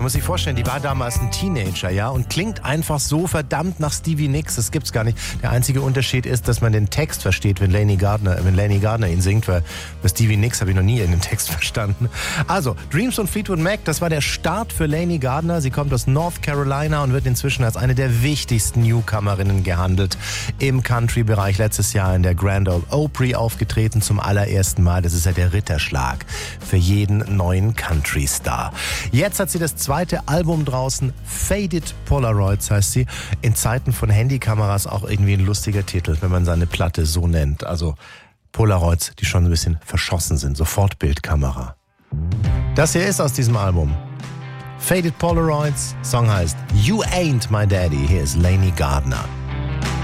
Man muss sich vorstellen, die war damals ein Teenager, ja, und klingt einfach so verdammt nach Stevie Nicks. Das gibt's gar nicht. Der einzige Unterschied ist, dass man den Text versteht, wenn Laney Gardner ihn singt, weil bei Stevie Nicks habe ich noch nie in den Text verstanden. Also, Dreams von Fleetwood Mac, das war der Start für Laney Gardner. Sie kommt aus North Carolina und wird inzwischen als eine der wichtigsten Newcomerinnen gehandelt im Country-Bereich. Letztes Jahr in der Grand Ole Opry aufgetreten zum allerersten Mal. Das ist ja der Ritterschlag für jeden neuen Country-Star. Jetzt hat sie das zweite Album draußen, Faded Polaroids heißt sie. In Zeiten von Handykameras auch irgendwie ein lustiger Titel, wenn man seine Platte so nennt. Also Polaroids, die schon ein bisschen verschossen sind, Sofortbildkamera. Das hier ist aus diesem Album. Faded Polaroids, Song heißt You Ain't My Daddy. Hier ist Laney Gardner.